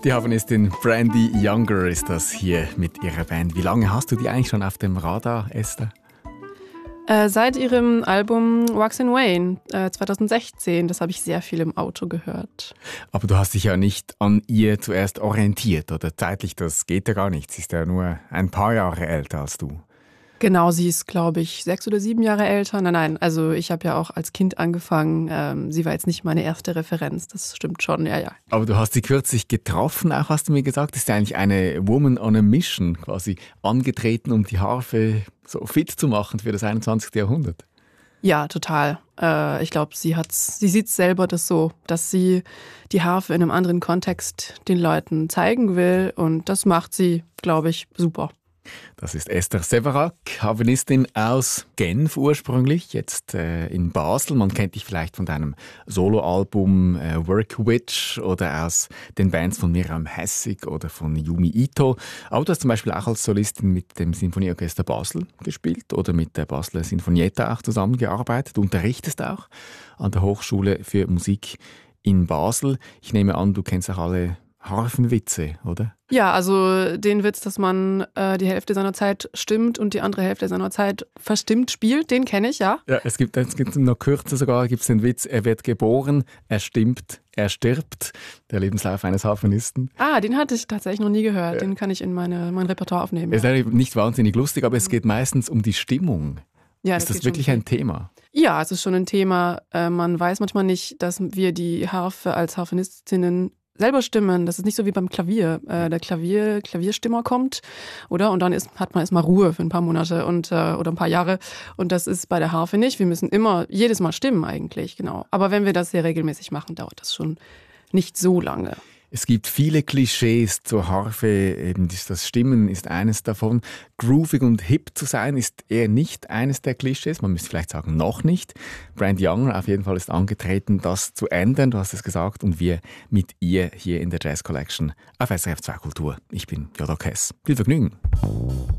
Die Harfenistin Brandy Younger ist das hier mit ihrer Band. Wie lange hast du die eigentlich schon auf dem Radar, Esther? Seit ihrem Album Wax and Wayne 2016. Das habe ich sehr viel im Auto gehört. Aber du hast dich ja nicht an ihr zuerst orientiert, oder? Zeitlich, das geht ja gar nicht. Sie ist ja nur ein paar Jahre älter als du. Genau, sie ist, glaube ich, 6 oder 7 Jahre älter. Nein, also ich habe ja auch als Kind angefangen. Sie war jetzt nicht meine erste Referenz, das stimmt schon, ja. Aber du hast sie kürzlich getroffen, auch hast du mir gesagt. Ist ja eigentlich eine Woman on a Mission, quasi angetreten, um die Harfe so fit zu machen für das 21. Jahrhundert. Ja, total. Ich glaube, sie sieht selber das so, dass sie die Harfe in einem anderen Kontext den Leuten zeigen will. Und das macht sie, glaube ich, super. Das ist Esther Severac, Harfenistin aus Genf ursprünglich, jetzt in Basel. Man kennt dich vielleicht von deinem Soloalbum Work Witch oder aus den Bands von Miriam Hessig oder von Yumi Ito. Aber du hast zum Beispiel auch als Solistin mit dem Sinfonieorchester Basel gespielt oder mit der Basler Sinfonietta auch zusammengearbeitet. Du unterrichtest auch an der Hochschule für Musik in Basel. Ich nehme an, du kennst auch alle Harfenwitze, oder? Ja, also den Witz, dass man die Hälfte seiner Zeit stimmt und die andere Hälfte seiner Zeit verstimmt spielt, den kenne ich, ja. Ja, es gibt noch kürzer sogar, gibt's den Witz, er wird geboren, er stimmt, er stirbt. Der Lebenslauf eines Harfenisten. Den hatte ich tatsächlich noch nie gehört. Ja. Den kann ich in mein Repertoire aufnehmen. Es ist nicht wahnsinnig lustig, aber es geht meistens um die Stimmung. Ja, ist das wirklich ein Thema? Ja, es ist schon ein Thema. Man weiß manchmal nicht, dass wir die Harfe als Harfenistinnen selber stimmen. Das ist nicht so wie beim Klavier. Der Klavierstimmer kommt, oder? Und dann hat man erstmal Ruhe für ein paar Monate oder ein paar Jahre. Und das ist bei der Harfe nicht. Wir müssen jedes Mal stimmen eigentlich, genau. Aber wenn wir das sehr regelmäßig machen, dauert das schon nicht so lange. Es gibt viele Klischees zur Harfe, eben das Stimmen ist eines davon. Groovig und hip zu sein ist eher nicht eines der Klischees, man müsste vielleicht sagen, noch nicht. Brandy Younger auf jeden Fall ist angetreten, das zu ändern, du hast es gesagt, und wir mit ihr hier in der Jazz Collection auf SRF 2 Kultur. Ich bin Jodo Kess. Viel Vergnügen.